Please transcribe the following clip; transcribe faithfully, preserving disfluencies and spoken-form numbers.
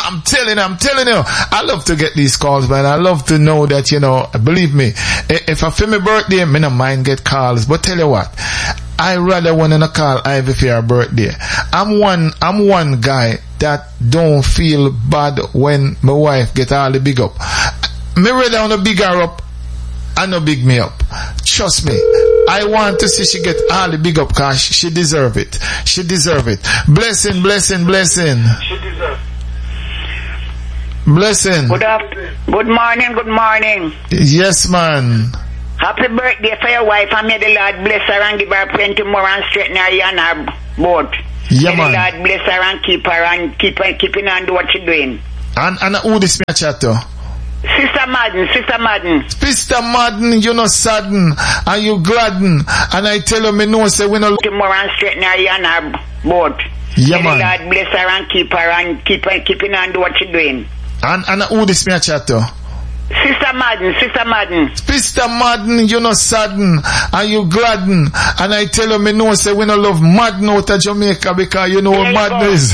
I'm telling you, I'm telling you. I love to get these calls, man. I love to know that, you know, believe me, if I feel my birthday, me no mind get calls. But tell you what, I rather want to call Ivy for your birthday. I'm one, I'm one guy that don't feel bad when my wife get all the big up. Me rather want to big her up and no big me up. Trust me. I want to see she get all the big up because she deserve it. She deserve it. Blessing, blessing, blessing. She deserve Blessing. Good afternoon. Good morning, good morning. Yes, man. Happy birthday for your wife, and may the Lord bless her and give her plenty more and straighten her and her both. Yeah, may man. the Lord bless her and keep her and keep her keeping her and do what she's doing. And and who this me a chat to? Sister Madden, Sister Madden. Sister Madden, you know sadden and you gladden. And I tell you, me know say we no more and straighten her and her both. Yeah, may man. the Lord bless her and keep her and keep her keeping her and do what she's doing. And and who this me a chat to? Sister Madden, Sister Madden. Sister Madden, you know sadden and you gladden. And I tell you, me know say we no love Madden out of Jamaica because you know There what you Madden go. is.